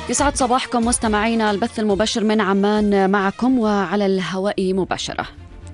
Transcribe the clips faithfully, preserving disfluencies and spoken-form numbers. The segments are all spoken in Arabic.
يسعد صباحكم مستمعينا، البث المباشر من عمان معكم وعلى الهواء مباشرة.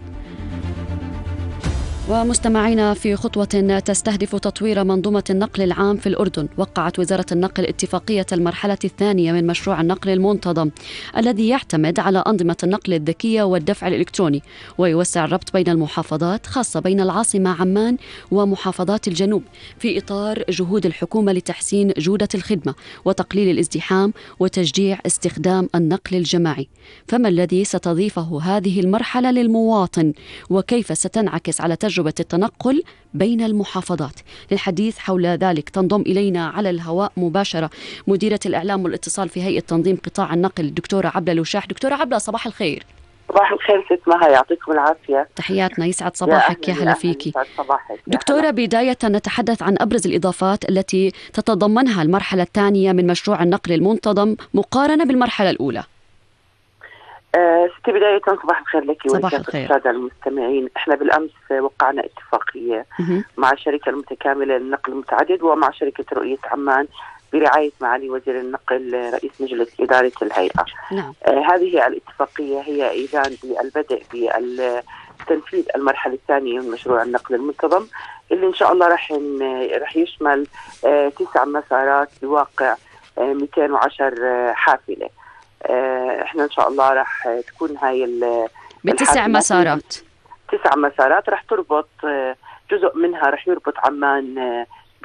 ومستمعينا، في خطوة تستهدف تطوير منظومة النقل العام في الأردن، وقعت وزارة النقل اتفاقية المرحلة الثانية من مشروع النقل المنتظم الذي يعتمد على أنظمة النقل الذكية والدفع الإلكتروني، ويوسع الربط بين المحافظات، خاصة بين العاصمة عمان ومحافظات الجنوب، في إطار جهود الحكومة لتحسين جودة الخدمة وتقليل الازدحام وتشجيع استخدام النقل الجماعي. فما الذي ستضيفه هذه المرحلة للمواطن، وكيف ستنعكس على تجربة التنقل بين المحافظات؟ للحديث حول ذلك تنضم إلينا على الهواء مباشرة مديرة الإعلام والاتصال في هيئة تنظيم قطاع النقل الدكتورة عبلة لوشاح. دكتورة عبلة، صباح الخير. صباح الخير ست مها، يعطيكم العافية. تحياتنا، يسعد صباحك. يا هلا فيكي دكتورة. بداية نتحدث عن أبرز الإضافات التي تتضمنها المرحلة الثانية من مشروع النقل المنتظم مقارنة بالمرحلة الأولى. أه ستي، بداية صباح الخير لك ولكافة السادة المستمعين. احنا بالأمس وقعنا اتفاقية م- مع الشركة المتكاملة للنقل المتعدد ومع شركة رؤية عمان برعاية معالي وزير النقل رئيس مجلس إدارة الهيئة. نعم. آه هذه الاتفاقية هي إذان بالبدء بتنفيذ المرحلة الثانية من مشروع النقل المنتظم، اللي إن شاء الله رح رح يشمل آه تسع مسارات بواقع آه مئتين وعشرة آه حافلة. آه احنا ان شاء الله راح تكون هاي بتسع مسارات تسع مسارات راح تربط آه جزء منها راح يربط عمان آه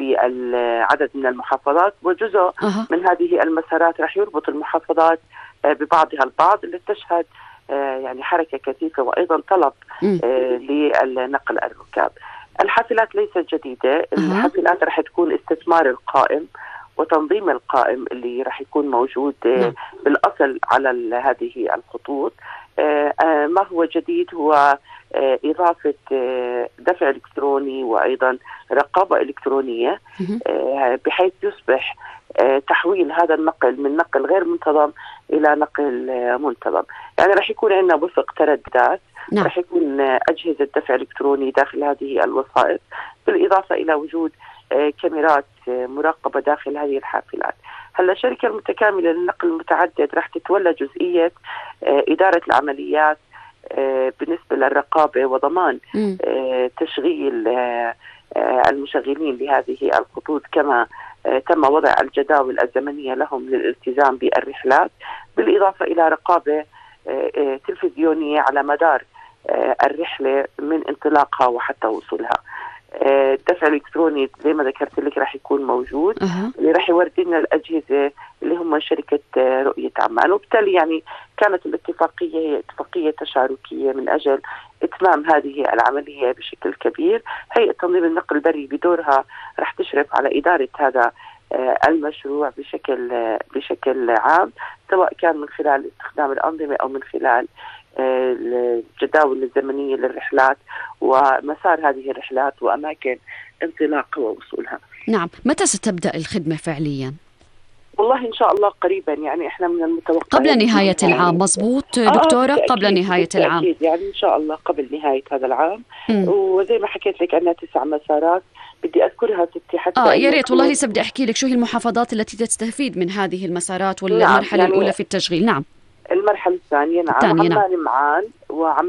بالعدد من المحافظات، وجزء أه. من هذه المسارات راح يربط المحافظات آه ببعضها البعض، اللي تشهد آه يعني حركة كثيفة وايضا طلب آه للنقل الركاب. الحافلات ليست جديدة. أه. الحافلات راح تكون استثمار القائم وتنظيم القائم اللي راح يكون موجود آه بالأصل على هذه الخطوط. آه آه ما هو جديد هو آه إضافة آه دفع إلكتروني وأيضا رقابة إلكترونية، آه بحيث يصبح آه تحويل هذا النقل من نقل غير منتظم إلى نقل آه منتظم. يعني راح يكون عندنا وفق ترددات، راح يكون آه أجهزة دفع إلكتروني داخل هذه الوسائط، بالإضافة إلى وجود آه كاميرات آه مراقبة داخل هذه الحافلات. هلا الشركة المتكاملة للنقل المتعدد راح تتولى جزئية آه إدارة العمليات آه بالنسبة للرقابة وضمان آه تشغيل آه آه المشغلين لهذه الخطوط، كما آه تم وضع الجداول الزمنية لهم للالتزام بالرحلات، بالإضافة إلى رقابة آه آه تلفزيونية على مدار آه الرحلة من انطلاقها وحتى وصولها. الدفع الإلكتروني زي ما ذكرت لك راح يكون موجود، أه. اللي راح يورد لنا الأجهزة اللي هم شركة رؤية عمان. وبالتالي يعني كانت الاتفاقية هي اتفاقية تشاركية من أجل إتمام هذه العملية بشكل كبير. هيئة تنظيم النقل البري بدورها راح تشرف على إدارة هذا المشروع بشكل بشكل عام، سواء كان من خلال استخدام الأنظمة أو من خلال الجداول الزمنية للرحلات ومسار هذه الرحلات وأماكن انطلاقها ووصولها. نعم. متى ستبدأ الخدمة فعليا؟ والله إن شاء الله قريبا، يعني إحنا من المتوقع قبل نهاية العام. مظبوط دكتورة؟ آه قبل نهاية العام يعني إن شاء الله قبل نهاية هذا العام. م. وزي ما حكيت لك أنها تسع مسارات، بدي أذكرها ستي حتى آه يا ريت والله. لسه بدي أحكي لك شو هي المحافظات التي تستفيد من هذه المسارات والمرحلة نعم. الأولى يعني في التشغيل. نعم. المرحلة الثانية نعم عمان معان وعمان